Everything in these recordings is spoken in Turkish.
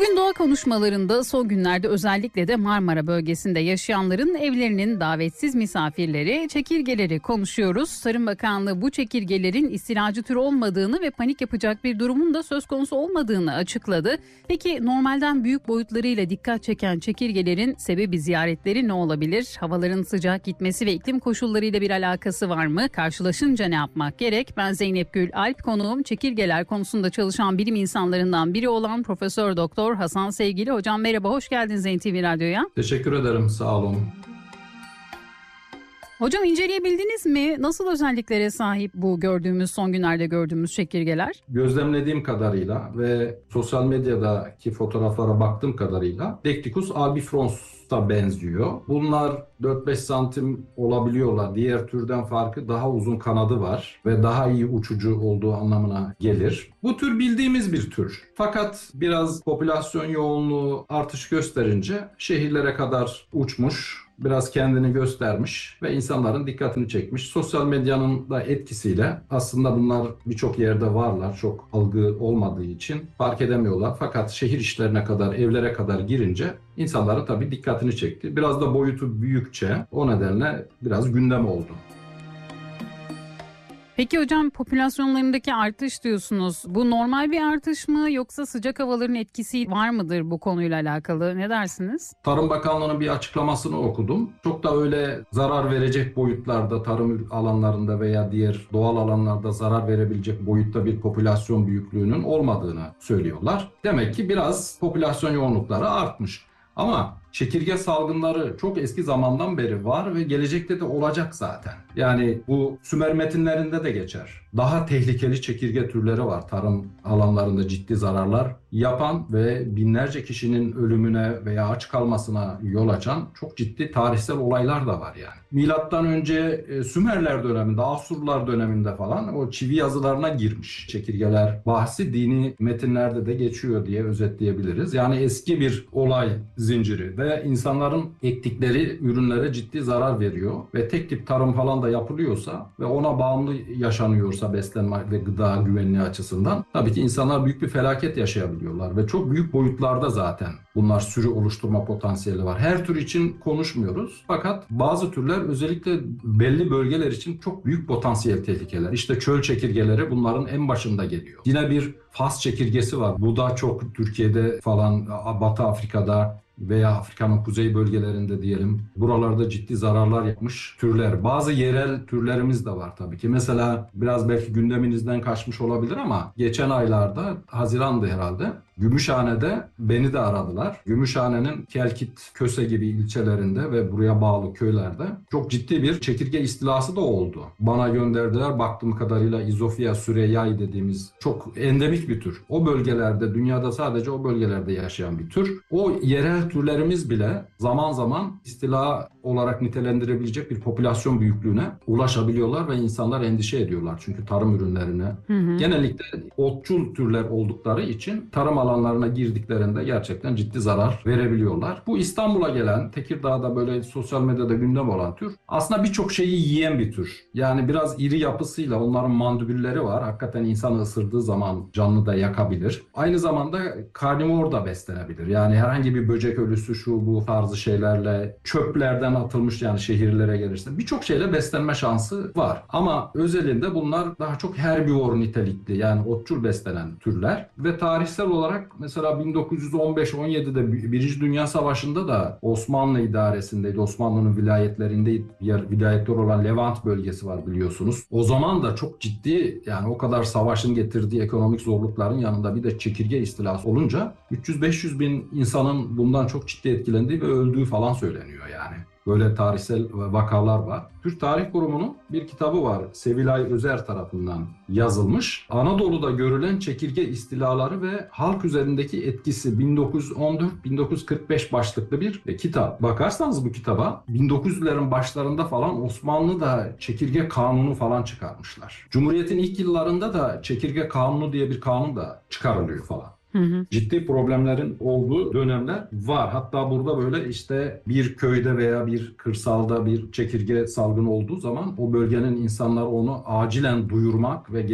Bugün doğa konuşmalarında son günlerde özellikle de Marmara bölgesinde yaşayanların evlerinin davetsiz misafirleri, çekirgeleri konuşuyoruz. Tarım Bakanlığı bu çekirgelerin istilacı tür olmadığını ve panik yapacak bir durumun da söz konusu olmadığını açıkladı. Peki normalden büyük boyutlarıyla dikkat çeken çekirgelerin sebebi ziyaretleri ne olabilir? Havaların sıcak gitmesi ve iklim koşullarıyla bir alakası var mı? Karşılaşınca ne yapmak gerek? Ben Zeynep Gül Alp, konuğum çekirgeler konusunda çalışan bilim insanlarından biri olan Profesör Doktor Hasan Sevgili. Hocam merhaba, hoş geldiniz NTV Radyo'ya. Teşekkür ederim, sağ olun. Hocam inceleyebildiniz mi? Nasıl özelliklere sahip bu son günlerde gördüğümüz çekirgeler? Gözlemlediğim kadarıyla ve sosyal medyadaki fotoğraflara baktığım kadarıyla Decticus albifrons'a benziyor. Bunlar 4-5 santim olabiliyorlar. Diğer türden farkı daha uzun kanadı var ve daha iyi uçucu olduğu anlamına gelir. Bu tür bildiğimiz bir tür. Fakat biraz popülasyon yoğunluğu artış gösterince şehirlere kadar uçmuş, biraz kendini göstermiş ve insanların dikkatini çekmiş. Sosyal medyanın da etkisiyle aslında bunlar birçok yerde varlar. Çok algı olmadığı için fark edemiyorlar. Fakat şehir işlerine kadar, evlere kadar girince insanların tabii dikkatini çekti. Biraz da boyutu büyükçe, o nedenle biraz gündem oldu. Peki hocam, popülasyonlarındaki artış diyorsunuz. Bu normal bir artış mı, yoksa sıcak havaların etkisi var mıdır bu konuyla alakalı? Ne dersiniz? Tarım Bakanlığı'nın bir açıklamasını okudum. Çok da öyle zarar verecek boyutlarda, tarım alanlarında veya diğer doğal alanlarda zarar verebilecek boyutta bir popülasyon büyüklüğünün olmadığını söylüyorlar. Demek ki biraz popülasyon yoğunlukları artmış. Ama çekirge salgınları çok eski zamandan beri var ve gelecekte de olacak zaten. Yani bu Sümer metinlerinde de geçer. Daha tehlikeli çekirge türleri var, tarım alanlarında ciddi zararlar yapan ve binlerce kişinin ölümüne veya aç kalmasına yol açan çok ciddi tarihsel olaylar da var yani. Milattan önce Sümerler döneminde, Asurlular döneminde falan o çivi yazılarına girmiş çekirgeler bahsi dini metinlerde de geçiyor diye özetleyebiliriz. Yani eski bir olay zinciri ve insanların ektikleri ürünlere ciddi zarar veriyor ve tek tip tarım falan da yapılıyorsa ve ona bağımlı yaşanıyorsa beslenme ve gıda güvenliği açısından tabii ki insanlar büyük bir felaket yaşayabiliyorlar ve çok büyük boyutlarda zaten bunlar sürü oluşturma potansiyeli var. Her tür için konuşmuyoruz fakat bazı türler özellikle belli bölgeler için çok büyük potansiyel tehlikeler. İşte çöl çekirgeleri bunların en başında geliyor. Yine bir Fas çekirgesi var. Bu da çok Türkiye'de falan, Batı Afrika'da veya Afrika'nın kuzey bölgelerinde diyelim. Buralarda ciddi zararlar yapmış türler. Bazı yerel türlerimiz de var tabii ki. Mesela biraz belki gündeminizden kaçmış olabilir ama geçen aylarda, Haziran'dı herhalde, Gümüşhane'de beni de aradılar. Gümüşhane'nin Kelkit, Köse gibi ilçelerinde ve buraya bağlı köylerde çok ciddi bir çekirge istilası da oldu. Bana gönderdiler. Baktığım kadarıyla İzofia süreyai dediğimiz çok endemik bir tür. O bölgelerde, dünyada sadece o bölgelerde yaşayan bir tür. O yerel türlerimiz bile zaman zaman istila olarak nitelendirebilecek bir popülasyon büyüklüğüne ulaşabiliyorlar ve insanlar endişe ediyorlar. Çünkü tarım ürünlerine genellikle otçul türler oldukları için tarım alanlarına girdiklerinde gerçekten ciddi zarar verebiliyorlar. Bu İstanbul'a gelen, Tekirdağ'da böyle sosyal medyada gündem olan tür aslında birçok şeyi yiyen bir tür. Yani biraz iri yapısıyla onların mandibülleri var. Hakikaten insanı ısırdığı zaman canlı da yakabilir. Aynı zamanda karnivor da beslenebilir. Yani herhangi bir böcek ölüsü, şu bu tarzı şeylerle, çöplerden atılmış, yani şehirlere gelirse birçok şeyle beslenme şansı var. Ama özelinde bunlar daha çok herbivor nitelikli, yani otçul beslenen türler ve tarihsel olarak mesela 1915-17'de Birinci Dünya Savaşı'nda da Osmanlı idaresindeydi. Osmanlı'nın vilayetlerindeydi. Diğer vilayetler olan Levant bölgesi var biliyorsunuz. O zaman da çok ciddi, yani o kadar savaşın getirdiği ekonomik zorlukların yanında bir de çekirge istilası olunca 300-500 bin insanın bundan çok ciddi etkilendiği ve öldüğü falan söyleniyor yani. Böyle tarihsel vakalar var. Türk Tarih Kurumu'nun bir kitabı var. Sevilay Özer tarafından yazılmış. Anadolu'da görülen çekirge istilaları ve halk üzerindeki etkisi 1914-1945 başlıklı bir kitap. Bakarsanız bu kitaba 1900'lerin başlarında falan Osmanlı'da çekirge kanunu falan çıkarmışlar. Cumhuriyet'in ilk yıllarında da çekirge kanunu diye bir kanun da çıkarılıyor falan. Ciddi problemlerin olduğu dönemler var. Hatta burada böyle işte bir köyde veya bir kırsalda bir çekirge salgını olduğu zaman o bölgenin insanları onu acilen duyurmak ve gerekli önlemleri almakla yükümlüdür. Bu yasalar böyle şeyler ortaya koyuyorlar.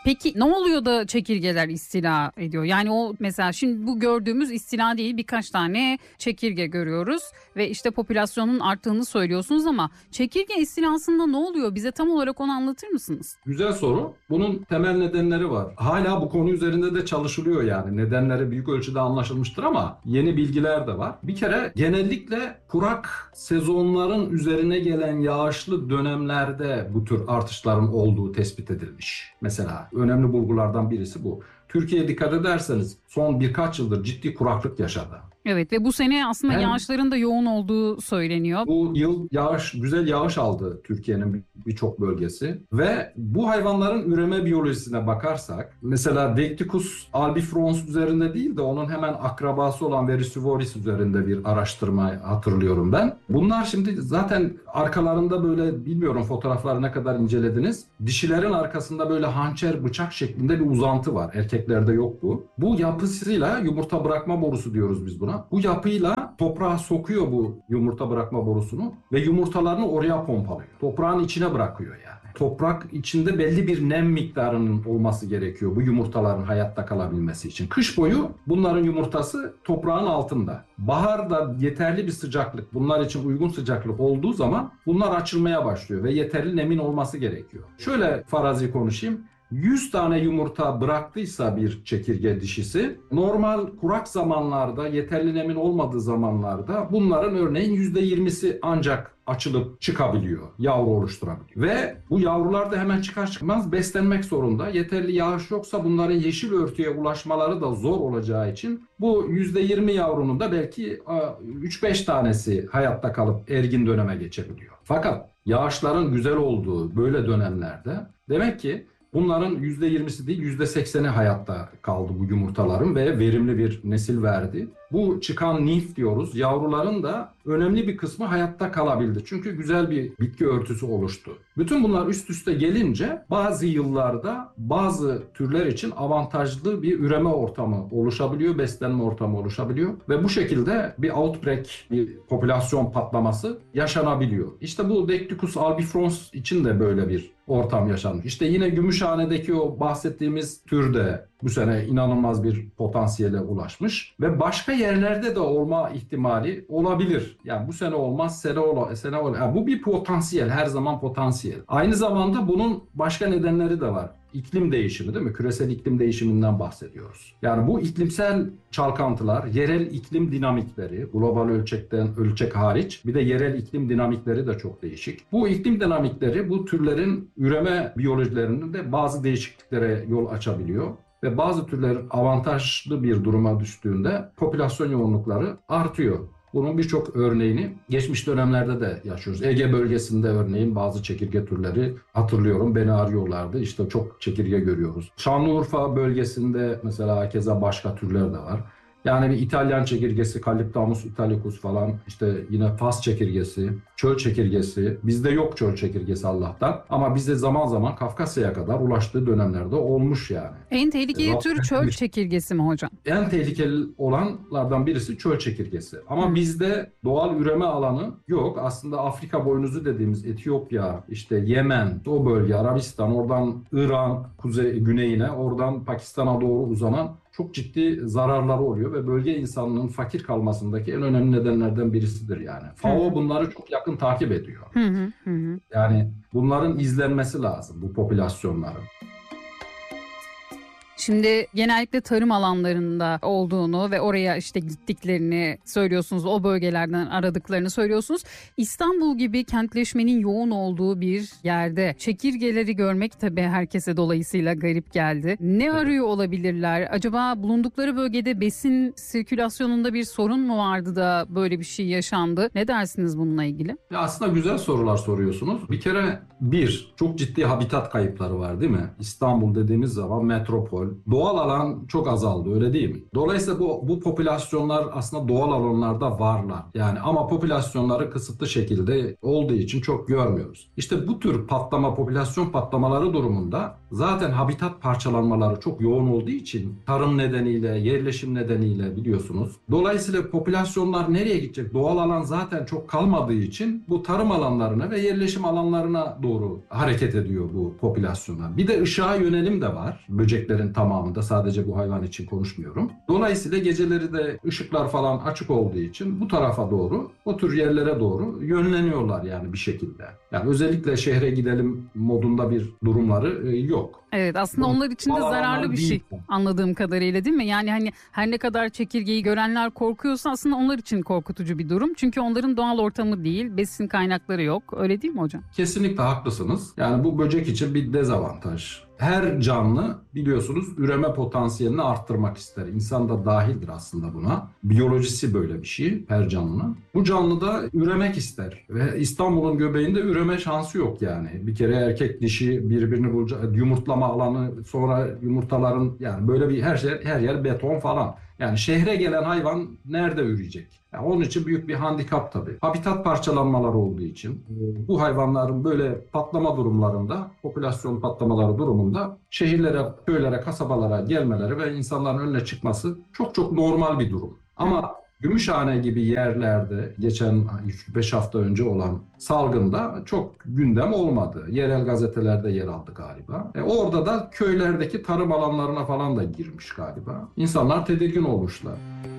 Peki ne oluyor da çekirgeler istila ediyor? Yani o mesela şimdi bu gördüğümüz istila değil, birkaç tane çekirge görüyoruz ve işte popülasyonun arttığını söylüyorsunuz ama çekirge istilasında ne oluyor? Bize tam olarak onu anlatır mısınız? Güzel soru. Bunun temel nedenleri var. Hala bu konu üzerinde de çalışılıyor yani. Nedenleri büyük ölçüde anlaşılmıştır ama yeni bilgiler de var. Bir kere genellikle kurak sezonların üzerine gelen yağışlı dönemlerde bu tür artışların olduğu tespit edilmiş. Mesela önemli bulgulardan birisi bu. Türkiye'ye dikkat ederseniz son birkaç yıldır ciddi kuraklık yaşadı. Evet ve bu sene aslında yağışların da yoğun olduğu söyleniyor. Bu yıl güzel yağış aldı Türkiye'nin birçok bölgesi ve bu hayvanların üreme biyolojisine bakarsak mesela Decticus albifrons üzerinde değil de onun hemen akrabası olan Vericivoris üzerinde bir araştırma hatırlıyorum ben. Bunlar şimdi zaten arkalarında böyle bilmiyorum fotoğrafları ne kadar incelediniz. Dişilerin arkasında böyle hançer bıçak şeklinde bir uzantı var. Erkeklerde yok bu. Bu yapısıyla yumurta bırakma borusu diyoruz biz buna. Bu yapıyla toprağa sokuyor bu yumurta bırakma borusunu ve yumurtalarını oraya pompalıyor. Toprağın içine bırakıyor yani. Toprak içinde belli bir nem miktarının olması gerekiyor bu yumurtaların hayatta kalabilmesi için. Kış boyu bunların yumurtası toprağın altında. Baharda yeterli bir sıcaklık, bunlar için uygun sıcaklık olduğu zaman bunlar açılmaya başlıyor ve yeterli nemin olması gerekiyor. Şöyle farazi konuşayım. 100 tane yumurta bıraktıysa bir çekirge dişisi, normal kurak zamanlarda, yeterli nemin olmadığı zamanlarda bunların örneğin %20'si ancak açılıp çıkabiliyor, yavru oluşturabiliyor. Ve bu yavrular da hemen çıkar çıkmaz beslenmek zorunda. Yeterli yağış yoksa bunların yeşil örtüye ulaşmaları da zor olacağı için bu %20 yavrunun da belki 3-5 tanesi hayatta kalıp ergin döneme geçebiliyor. Fakat yağışların güzel olduğu böyle dönemlerde demek ki bunların %20'si değil %80'i hayatta kaldı bu yumurtaların ve verimli bir nesil verdi. Bu çıkan nimf diyoruz. Yavruların da önemli bir kısmı hayatta kalabildi. Çünkü güzel bir bitki örtüsü oluştu. Bütün bunlar üst üste gelince bazı yıllarda bazı türler için avantajlı bir üreme ortamı oluşabiliyor, beslenme ortamı oluşabiliyor ve bu şekilde bir outbreak, bir popülasyon patlaması yaşanabiliyor. İşte bu Decticus albifrons için de böyle bir ortam yaşanmış. İşte yine Gümüşhane'deki o bahsettiğimiz tür de bu sene inanılmaz bir potansiyele ulaşmış ve başka yerlerde de olma ihtimali olabilir. Yani bu sene olmaz, sene olur. Yani bu bir potansiyel, her zaman potansiyel. Aynı zamanda bunun başka nedenleri de var. İklim değişimi değil mi? Küresel iklim değişiminden bahsediyoruz. Yani bu iklimsel çalkantılar, yerel iklim dinamikleri, global ölçek hariç bir de yerel iklim dinamikleri de çok değişik. Bu iklim dinamikleri bu türlerin üreme biyolojilerinde de bazı değişikliklere yol açabiliyor. Ve bazı türler avantajlı bir duruma düştüğünde popülasyon yoğunlukları artıyor. Bunun birçok örneğini geçmiş dönemlerde de yaşıyoruz. Ege bölgesinde örneğin bazı çekirge türleri hatırlıyorum, beni arıyorlardı. İşte çok çekirge görüyoruz. Şanlıurfa bölgesinde mesela keza başka türler de var. Yani bir İtalyan çekirgesi, Calyptamus italicus falan, işte yine Fas çekirgesi, çöl çekirgesi. Bizde yok çöl çekirgesi Allah'tan. Ama bizde zaman zaman Kafkasya'ya kadar ulaştığı dönemlerde olmuş yani. En tehlikeli tür çöl çekirgesi mi hocam? En tehlikeli olanlardan birisi çöl çekirgesi. Ama bizde doğal üreme alanı yok. Aslında Afrika boynuzu dediğimiz Etiyopya, işte Yemen, o bölge, Arabistan, oradan İran güneyine, oradan Pakistan'a doğru uzanan çok ciddi zararları oluyor ve bölge insanlığının fakir kalmasındaki en önemli nedenlerden birisidir yani. FAO bunları çok yakın takip ediyor. Yani bunların izlenmesi lazım, bu popülasyonların. Şimdi genellikle tarım alanlarında olduğunu ve oraya işte gittiklerini söylüyorsunuz. O bölgelerden aradıklarını söylüyorsunuz. İstanbul gibi kentleşmenin yoğun olduğu bir yerde çekirgeleri görmek tabii herkese dolayısıyla garip geldi. Ne arıyor olabilirler? Acaba bulundukları bölgede besin sirkülasyonunda bir sorun mu vardı da böyle bir şey yaşandı? Ne dersiniz bununla ilgili? Ya aslında güzel sorular soruyorsunuz. Bir kere çok ciddi habitat kayıpları var değil mi? İstanbul dediğimiz zaman metropol, doğal alan çok azaldı, öyle değil mi? Dolayısıyla bu popülasyonlar aslında doğal alanlarda varlar. Yani ama popülasyonları kısıtlı şekilde olduğu için çok görmüyoruz. İşte bu tür popülasyon patlamaları durumunda zaten habitat parçalanmaları çok yoğun olduğu için tarım nedeniyle, yerleşim nedeniyle biliyorsunuz. Dolayısıyla popülasyonlar nereye gidecek? Doğal alan zaten çok kalmadığı için bu tarım alanlarına ve yerleşim alanlarına doğru hareket ediyor bu popülasyonlar. Bir de ışığa yönelim de var. Böceklerin tamamında, sadece bu hayvan için konuşmuyorum. Dolayısıyla geceleri de ışıklar falan açık olduğu için bu tarafa doğru, o tür yerlere doğru yönleniyorlar yani bir şekilde. Yani özellikle şehre gidelim modunda bir durumları yok. Evet, aslında onlar için de zararlı bir şey anladığım kadarıyla, değil mi? Yani hani her ne kadar çekirgeyi görenler korkuyorsa aslında onlar için korkutucu bir durum. Çünkü onların doğal ortamı değil, besin kaynakları yok. Öyle değil mi hocam? Kesinlikle haklısınız. Yani bu böcek için bir dezavantaj. Her canlı biliyorsunuz üreme potansiyelini arttırmak ister. İnsan da dahildir aslında buna. Biyolojisi böyle bir şey her canlının. Bu canlı da üremek ister. Ve İstanbul'un göbeğinde üreme şansı yok yani. Bir kere erkek dişi birbirini bulacak, yumurtlama alanı, sonra yumurtaların, yani böyle bir her yer beton falan. Yani şehre gelen hayvan nerede üreyecek? Yani onun için büyük bir handikap tabii. Habitat parçalanmaları olduğu için bu hayvanların böyle patlama durumlarında, popülasyon patlamaları durumunda şehirlere, köylere, kasabalara gelmeleri ve insanların önüne çıkması çok çok normal bir durum. Ama Gümüşhane gibi yerlerde geçen 5 hafta önce olan salgında çok gündem olmadı. Yerel gazetelerde yer aldı galiba. Orada da köylerdeki tarım alanlarına falan da girmiş galiba. İnsanlar tedirgin olmuşlar.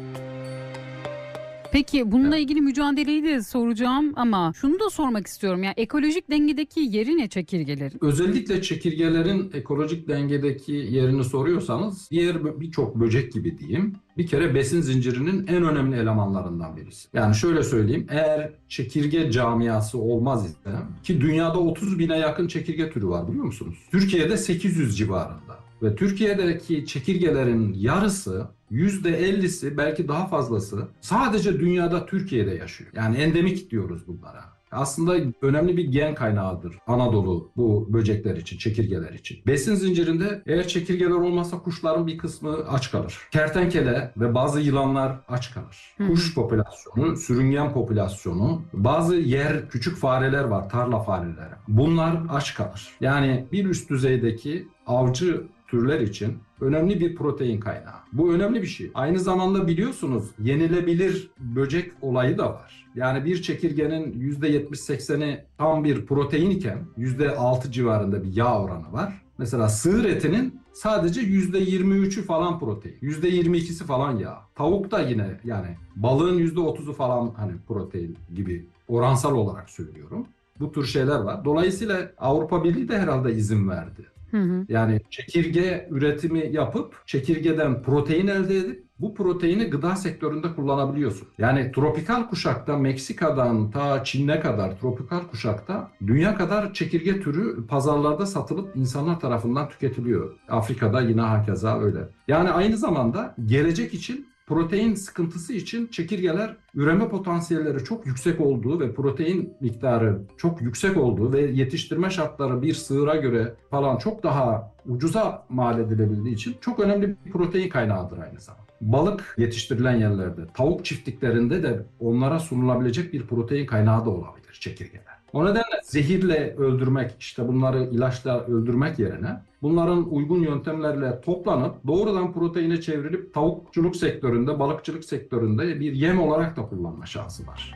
Peki bununla ilgili mücadeleyi de soracağım ama şunu da sormak istiyorum. Ya ekolojik dengedeki yeri ne çekirgelerin? Özellikle çekirgelerin ekolojik dengedeki yerini soruyorsanız diğer birçok böcek gibi diyeyim. Bir kere besin zincirinin en önemli elemanlarından birisi. Yani şöyle söyleyeyim, eğer çekirge camiası olmaz ise, ki dünyada 30 bine yakın çekirge türü var biliyor musunuz? Türkiye'de 800 civarında. Ve Türkiye'deki çekirgelerin yarısı, %50'si, belki daha fazlası sadece dünyada Türkiye'de yaşıyor. Yani endemik diyoruz bunlara. Aslında önemli bir gen kaynağıdır Anadolu bu böcekler için, çekirgeler için. Besin zincirinde eğer çekirgeler olmazsa kuşların bir kısmı aç kalır. Kertenkele ve bazı yılanlar aç kalır. Kuş popülasyonu, sürüngen popülasyonu, bazı küçük fareler var, tarla fareleri. Bunlar aç kalır. Yani bir üst düzeydeki avcı türler için önemli bir protein kaynağı. Bu önemli bir şey. Aynı zamanda biliyorsunuz yenilebilir böcek olayı da var. Yani bir çekirgenin %70-80'i tam bir protein iken %6 civarında bir yağ oranı var. Mesela sığır etinin sadece %23'ü falan protein, %22'si falan yağ. Tavuk da yine, yani balığın %30'u falan hani protein gibi, oransal olarak söylüyorum. Bu tür şeyler var. Dolayısıyla Avrupa Birliği de herhalde izin verdi. Yani çekirge üretimi yapıp çekirgeden protein elde edip bu proteini gıda sektöründe kullanabiliyorsun. Yani tropikal kuşakta, Meksika'dan ta Çin'e kadar tropikal kuşakta dünya kadar çekirge türü pazarlarda satılıp insanlar tarafından tüketiliyor. Afrika'da yine hakeza öyle. Yani aynı zamanda gelecek için, protein sıkıntısı için çekirgeler üreme potansiyelleri çok yüksek olduğu ve protein miktarı çok yüksek olduğu ve yetiştirme şartları bir sığıra göre falan çok daha ucuza mal edilebildiği için çok önemli bir protein kaynağıdır aynı zamanda. Balık yetiştirilen yerlerde, tavuk çiftliklerinde de onlara sunulabilecek bir protein kaynağı da olabilir çekirgeler. O nedenle zehirle öldürmek, işte bunları ilaçla öldürmek yerine bunların uygun yöntemlerle toplanıp doğrudan proteine çevrilip tavukçuluk sektöründe, balıkçılık sektöründe bir yem olarak da kullanma şansı var.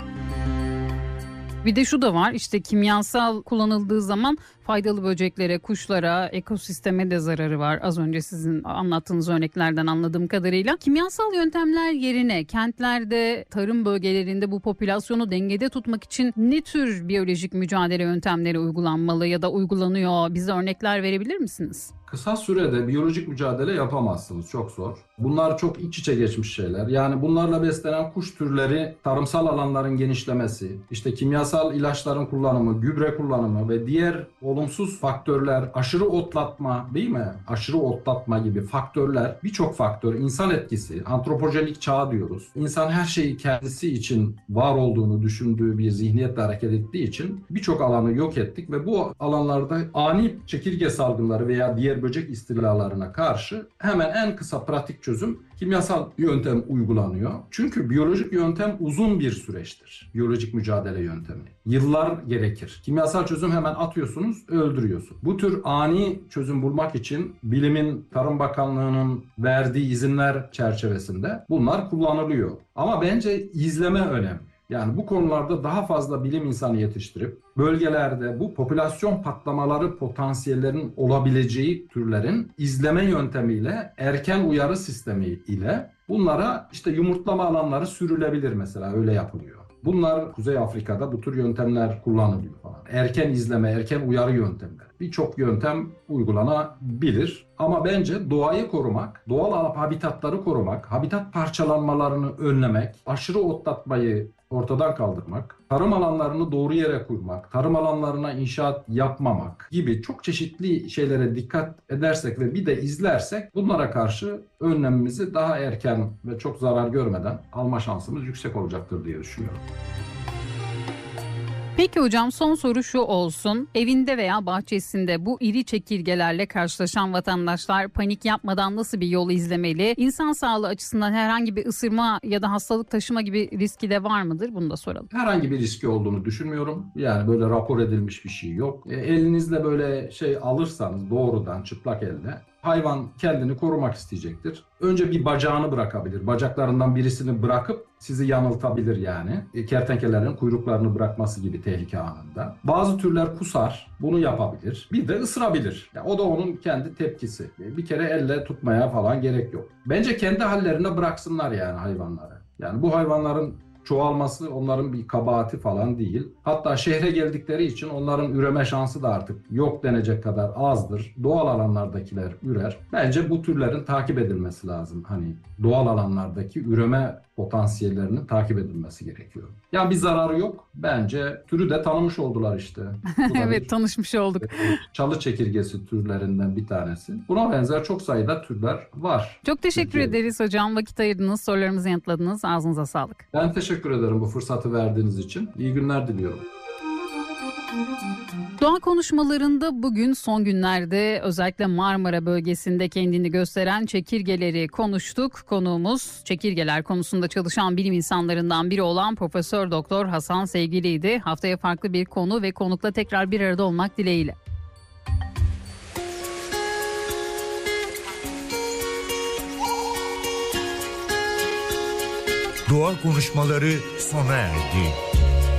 Bir de şu da var, işte kimyasal kullanıldığı zaman faydalı böceklere, kuşlara, ekosisteme de zararı var. Az önce sizin anlattığınız örneklerden anladığım kadarıyla. Kimyasal yöntemler yerine kentlerde, tarım bölgelerinde bu popülasyonu dengede tutmak için ne tür biyolojik mücadele yöntemleri uygulanmalı ya da uygulanıyor? Bize örnekler verebilir misiniz? Kısa sürede biyolojik mücadele yapamazsınız. Çok zor. Bunlar çok iç içe geçmiş şeyler. Yani bunlarla beslenen kuş türleri, tarımsal alanların genişlemesi, işte kimyasal ilaçların kullanımı, gübre kullanımı ve diğer olumsuz faktörler, aşırı otlatma değil mi? Aşırı otlatma gibi faktörler, birçok faktör, insan etkisi, antropojenik çağ diyoruz. İnsan her şeyi kendisi için var olduğunu düşündüğü bir zihniyetle hareket ettiği için birçok alanı yok ettik ve bu alanlarda ani çekirge salgınları veya diğer böcek istilalarına karşı hemen en kısa pratik çözüm kimyasal yöntem uygulanıyor. Çünkü biyolojik yöntem uzun bir süreçtir. Biyolojik mücadele yöntemi. Yıllar gerekir. Kimyasal çözüm hemen atıyorsunuz, öldürüyorsunuz. Bu tür ani çözüm bulmak için bilimin, Tarım Bakanlığı'nın verdiği izinler çerçevesinde bunlar kullanılıyor. Ama bence izleme önemli. Yani bu konularda daha fazla bilim insanı yetiştirip bölgelerde bu popülasyon patlamaları potansiyellerinin olabileceği türlerin izleme yöntemiyle, erken uyarı sistemi ile bunlara işte yumurtlama alanları sürülebilir mesela, öyle yapılıyor. Bunlar Kuzey Afrika'da bu tür yöntemler kullanılıyor falan. Erken izleme, erken uyarı yöntemleri. Birçok yöntem uygulanabilir. Ama bence doğayı korumak, doğal habitatları korumak, habitat parçalanmalarını önlemek, aşırı otlatmayı ortadan kaldırmak, tarım alanlarını doğru yere kurmak, tarım alanlarına inşaat yapmamak gibi çok çeşitli şeylere dikkat edersek ve bir de izlersek bunlara karşı önlemimizi daha erken ve çok zarar görmeden alma şansımız yüksek olacaktır diye düşünüyorum. Peki hocam, son soru şu olsun. Evinde veya bahçesinde bu iri çekirgelerle karşılaşan vatandaşlar panik yapmadan nasıl bir yol izlemeli? İnsan sağlığı açısından herhangi bir ısırma ya da hastalık taşıma gibi riski de var mıdır? Bunu da soralım. Herhangi bir riski olduğunu düşünmüyorum. Yani böyle rapor edilmiş bir şey yok. Elinizle böyle şey alırsanız doğrudan çıplak elde, hayvan kendini korumak isteyecektir. Önce bir bacağını bırakabilir. Bacaklarından birisini bırakıp sizi yanıltabilir yani. Kertenkelerin kuyruklarını bırakması gibi tehlike anında. Bazı türler kusar. Bunu yapabilir. Bir de ısırabilir. Yani o da onun kendi tepkisi. Bir kere elle tutmaya falan gerek yok. Bence kendi hallerine bıraksınlar yani hayvanları. Yani bu hayvanların çoğalması onların bir kabahati falan değil. Hatta şehre geldikleri için onların üreme şansı da artık yok denecek kadar azdır. Doğal alanlardakiler ürer. Bence bu türlerin takip edilmesi lazım. Hani doğal alanlardaki üreme potansiyellerinin takip edilmesi gerekiyor. Yani bir zararı yok. Bence türü de tanımış oldular işte. Evet, tanışmış olduk. Çalı çekirgesi türlerinden bir tanesi. Buna benzer çok sayıda türler var. Çok teşekkür ederiz hocam. Vakit ayırdınız, sorularımızı yanıtladınız. Ağzınıza sağlık. Ben teşekkür ederim bu fırsatı verdiğiniz için. İyi günler diliyorum. Doğa konuşmalarında bugün son günlerde özellikle Marmara bölgesinde kendini gösteren çekirgeleri konuştuk. Konuğumuz çekirgeler konusunda çalışan bilim insanlarından biri olan Profesör Doktor Hasan Sevgili'ydi. Haftaya farklı bir konu ve konukla tekrar bir arada olmak dileğiyle. Doğa konuşmaları sona erdi.